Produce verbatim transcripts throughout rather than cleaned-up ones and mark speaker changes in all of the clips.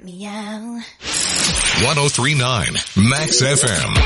Speaker 1: Meow.
Speaker 2: one oh three point nine Max F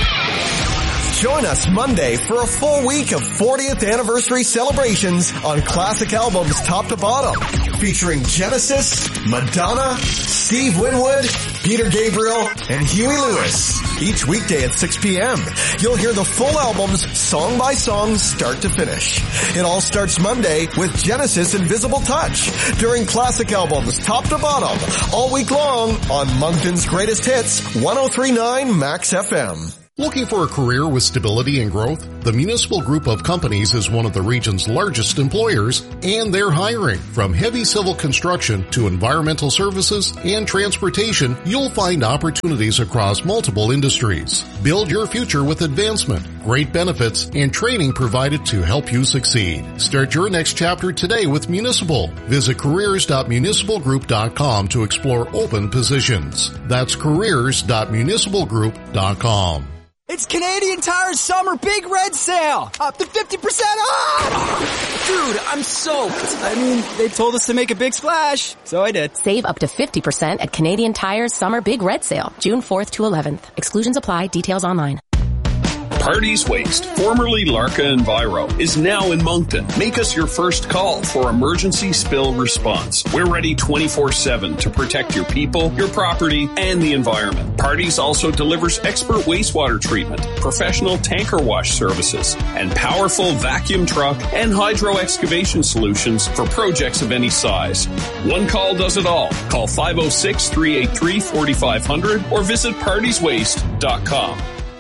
Speaker 2: M.
Speaker 3: Join us Monday for a full week of fortieth anniversary celebrations on classic albums top to bottom, featuring Genesis, Madonna, Steve Winwood, Peter Gabriel, and Huey Lewis. Each weekday at six p.m. You'll hear the full albums song by song, start to finish. It all starts Monday with Genesis Invisible Touch during classic albums top to bottom all week long on Moncton's Greatest Hits, one oh three point nine Max F M.
Speaker 4: Looking for a career with stability and growth? The Municipal Group of Companies is one of the region's largest employers, and they're hiring. From heavy civil construction to environmental services and transportation, you'll find opportunities across multiple industries. Build your future with advancement, great benefits, and training provided to help you succeed. Start your next chapter today with Municipal. Visit careers dot municipal group dot com to explore open positions. That's careers dot municipal group dot com.
Speaker 5: It's Canadian Tire's summer big red sale. Up to fifty percent off! Dude, I'm soaked. I mean, they told us to make a big splash, so I did.
Speaker 6: Save up to fifty percent at Canadian Tire's summer big red sale, June fourth to eleventh. Exclusions apply. Details online.
Speaker 7: Parties Waste, formerly Larka Enviro, is now in Moncton. Make us your first call for emergency spill response. We're ready twenty-four seven to protect your people, your property, and the environment. Parties also delivers expert wastewater treatment, professional tanker wash services, and powerful vacuum truck and hydro excavation solutions for projects of any size. One call does it all. Call five oh six, three eight three, four five zero zero or visit parties waste dot com.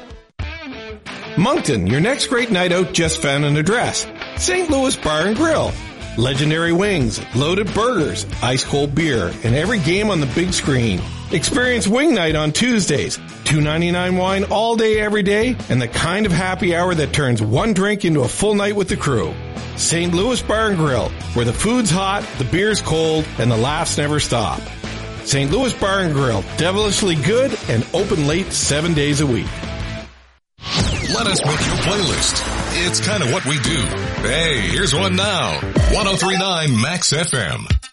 Speaker 8: Moncton, your next great night out just found an address. Saint Louis Bar and Grill. Legendary wings, loaded burgers, ice-cold beer, and every game on the big screen. Experience Wing Night on Tuesdays. two ninety-nine wine all day, every day, and the kind of happy hour that turns one drink into a full night with the crew. Saint Louis Bar and Grill, where the food's hot, the beer's cold, and the laughs never stop. Saint Louis Bar and Grill, devilishly good and open late seven days a week.
Speaker 2: Let us make your playlist. It's kind of what we do. Hey, here's one now. one oh three point nine Max F M.